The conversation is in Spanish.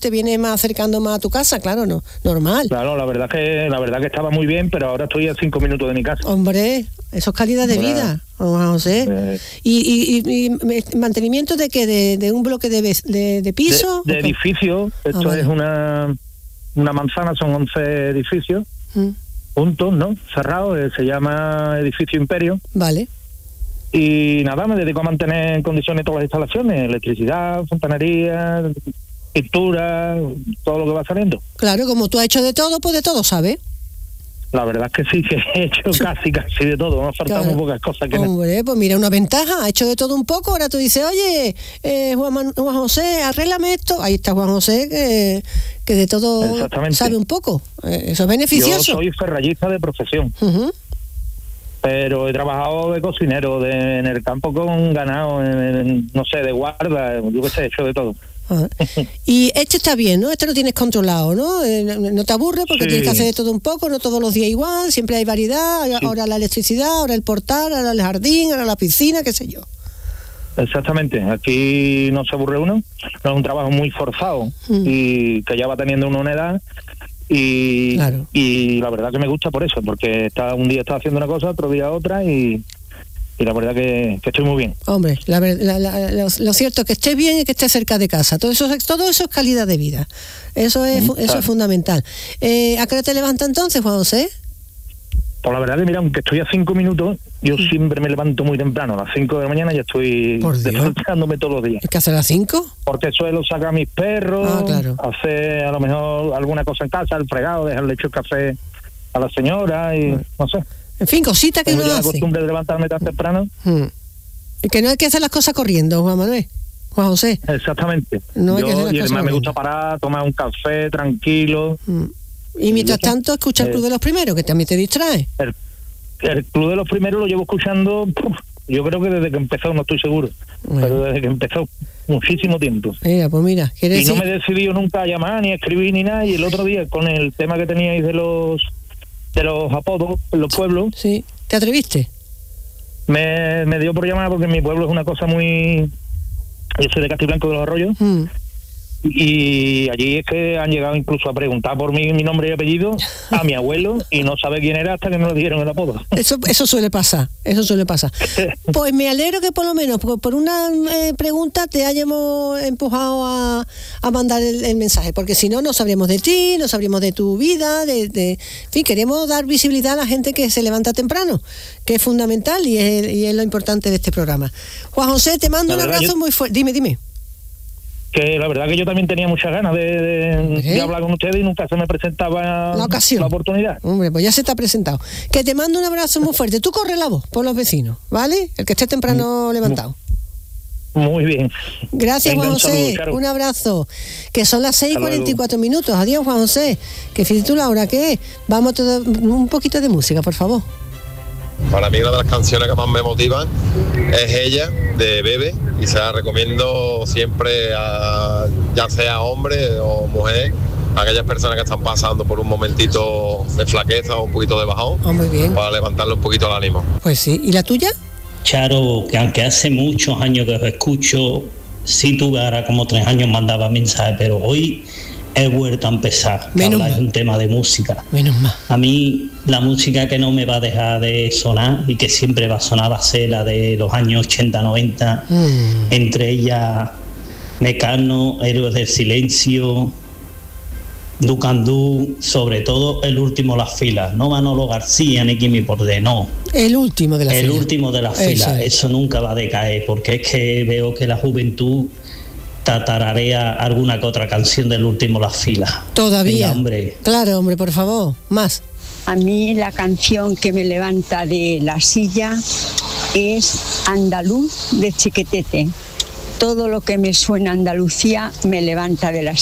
te vienes más acercando más a tu casa, claro, no, normal. Claro, la verdad que estaba muy bien, pero ahora estoy a 5 minutos de mi casa. Hombre, eso es calidad de vida, Juan José. ¿Y mantenimiento de qué? ¿De un bloque de piso? De edificio. Esto es una manzana, son 11 edificios juntos, ¿no? Cerrados, se llama Edificio Imperio. Vale. Y nada, me dedico a mantener en condiciones todas las instalaciones, electricidad, fontanería, pintura, todo lo que va saliendo. Claro, como tú has hecho de todo, pues de todo, ¿sabes? La verdad es que sí, que he hecho casi de todo, me han faltado muy pocas cosas. Hombre, pues mira, una ventaja, ha hecho de todo un poco, ahora tú dices, oye, Juan José, arréglame esto. Ahí está Juan José, que de todo sabe un poco, eso es beneficioso. Yo soy ferrallista de profesión. Pero he trabajado de cocinero, en el campo con ganado, no sé, de guarda, yo qué sé, he hecho de todo. Y este está bien, ¿no? Este lo tienes controlado, ¿no? No te aburre porque tienes que hacer de todo un poco, no todos los días igual, siempre hay variedad, ahora la electricidad, ahora el portal, ahora el jardín, ahora la piscina, qué sé yo. Exactamente, aquí no se aburre uno, no es un trabajo muy forzado y que ya va teniendo una edad. Y la verdad que me gusta por eso, porque un día está haciendo una cosa, otro día otra y la verdad que estoy muy bien. Hombre, lo cierto es que estés bien y que estés cerca de casa. Todo eso es calidad de vida. Eso es fundamental. ¿A qué hora te levantas entonces, Juan José? Pues la verdad que mira, aunque estoy a 5 minutos, yo siempre me levanto muy temprano. A las 5 de la mañana ya estoy despertándome todos los días. ¿Qué hace a las 5? Porque suelo sacar a mis perros, claro. hacer a lo mejor alguna cosa en casa, el fregado, dejarle hecho el café a la señora y no sé. En fin, cositas que uno hace. Tengo la costumbre de levantarme tan temprano. Y que no hay que hacer las cosas corriendo, Juan José. Exactamente. No hay que hacer las y cosas además me corriendo. gusta parar, tomar un café tranquilo. Y mientras tanto, escucha el Club de los Primeros, que también te distrae. El Club de los Primeros lo llevo escuchando, yo creo que desde que empezó, no estoy seguro, pero desde que empezó muchísimo tiempo. Mira, pues mira. Y no me he decidido nunca a llamar, ni a escribir, ni nada, y el otro día, con el tema que teníais de los apodos en los pueblos... Sí, ¿te atreviste? Me dio por llamar porque en mi pueblo es una cosa muy... Yo soy de Castiblanco de los Arroyos, y allí es que han llegado incluso a preguntar por mi nombre y apellido a mi abuelo y no sabe quién era hasta que no le dieron el apodo. Eso suele pasar. Pues me alegro que por lo menos por una pregunta te hayamos empujado a mandar el mensaje, porque si no, no sabríamos de ti, no sabríamos de tu vida, en fin, queremos dar visibilidad a la gente que se levanta temprano, que es fundamental y es lo importante de este programa. Juan José, te mando un abrazo muy fuerte. Dime. Que la verdad que yo también tenía muchas ganas de hablar con ustedes y nunca se me presentaba la ocasión, la oportunidad. Hombre, pues ya se te ha presentado. Que te mando un abrazo muy fuerte. Tú corre la voz por los vecinos, ¿vale? El que esté temprano levantado. Muy bien. Gracias, Juan José. Un abrazo. Que son las 6:44 minutos. Adiós, Juan José. Que fíjate tú la hora que es. Vamos a un poquito de música, por favor. Para mí una de las canciones que más me motivan es Ella, de Bebe, y se la recomiendo siempre ya sea hombre o mujer, a aquellas personas que están pasando por un momentito de flaqueza o un poquito de bajón, muy bien, para levantarle un poquito el ánimo. Pues sí, ¿y la tuya? Charo, que aunque hace muchos años que os escucho, sí tuve ahora como 3 años mandaba mensajes, pero hoy he vuelto a empezar a hablar de un tema de música. Menos mal. A mí la música que no me va a dejar de sonar y que siempre va a sonar va a ser la de los años 80-90, entre ellas Mecano, Héroes del Silencio, Ducandú, sobre todo el último Las Filas, no Manolo García ni Kimi Bordé, no. El último de las filas. El último de las filas, eso nunca va a decaer, porque es que veo que la juventud tararea alguna que otra canción del último Las Filas. Todavía. Venga, hombre. Claro, hombre, por favor, más. A mí la canción que me levanta de la silla es Andaluz de Chiquetete. Todo lo que me suena Andalucía me levanta de la silla.